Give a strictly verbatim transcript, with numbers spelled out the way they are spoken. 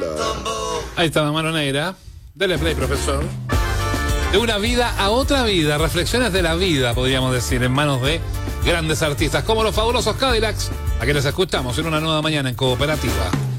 lindo. Ahí está la mano negra. Dele play, profesor. De una vida a otra vida, reflexiones de la vida, podríamos decir, en manos de grandes artistas como los fabulosos Cadillacs, a quienes escuchamos en una nueva mañana en Cooperativa.